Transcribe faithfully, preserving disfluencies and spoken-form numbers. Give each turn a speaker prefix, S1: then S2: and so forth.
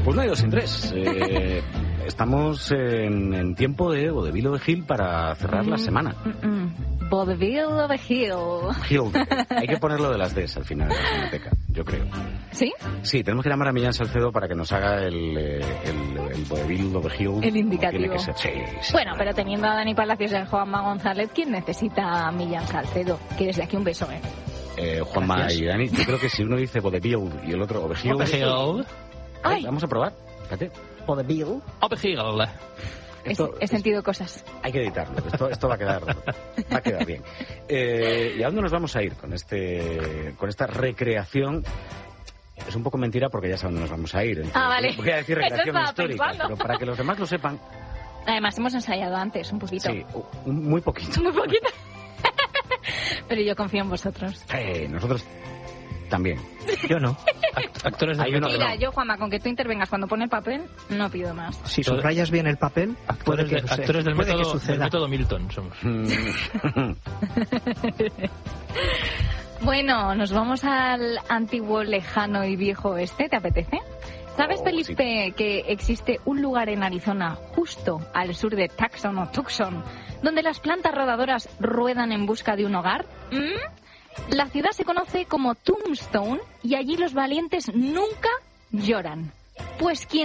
S1: Pues no hay dos sin tres. Eh, estamos en, en tiempo de Vodevil of the Hill para cerrar mm, la semana.
S2: Mm, mm. Vodevil of the Hill.
S1: Hill. Hay que ponerlo de las Ds al final de la biblioteca, yo creo.
S2: ¿Sí?
S1: Sí, tenemos que llamar a Millán Salcedo para que nos haga el, el, el Vodevil of the Hill.
S2: El indicativo.
S1: Tiene que ser. Sí, sí.
S2: Bueno, pero teniendo a Dani Palacios y a Juanma González, ¿quién necesita a Millán Salcedo? Que desde aquí un beso, ¿eh?
S1: eh Juanma Gracias. Y Dani, yo creo que si uno dice Vodevil y el otro Vodevil...
S3: Vodevil.
S1: Ay, vamos a probar. Fíjate. Vodevil.
S3: Vodevil.
S2: Esto, he sentido cosas.
S1: Hay que editarlo. Esto, esto va a quedar, va a quedar bien. Eh, ¿Y a dónde nos vamos a ir con este, con esta recreación? Es un poco mentira porque ya sé a dónde nos vamos a ir. Entonces,
S2: ah, vale.
S1: Voy a decir recreación histórica,
S2: pensando.
S1: pero para que los demás lo sepan.
S2: Además hemos ensayado antes un poquito.
S1: Sí, un, muy poquito.
S2: Muy poquito. Pero yo confío en vosotros.
S1: Eh, nosotros también.
S3: Yo no. Actores de
S1: Hay uno
S2: Mira,
S1: no.
S2: yo, Juanma, con que tú intervengas cuando pone el papel, no pido más.
S4: Si subrayas bien el papel, puede
S3: actores,
S4: que,
S3: de, actores del,
S4: puede
S3: método,
S4: que suceda.
S3: del método Milton somos.
S2: Bueno, nos vamos al antiguo, lejano y viejo oeste, ¿te apetece? ¿Sabes,
S1: oh,
S2: Felipe,
S1: sí.
S2: que existe un lugar en Arizona, justo al sur de Tucson o Tucson, donde las plantas rodadoras ruedan en busca de un hogar? ¿Mm? La ciudad se conoce como Tombstone y allí los valientes nunca lloran. Pues quien